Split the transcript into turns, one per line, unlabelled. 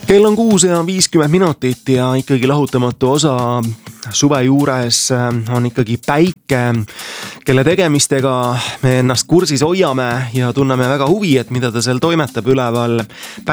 Kell on 6:50 ja ikkagi lahutamatu osa suve juures on ikkagi päike, kelle tegemistega me ennast kursis hoiame ja tunneme väga huvi, et mida ta seal toimetab üleval.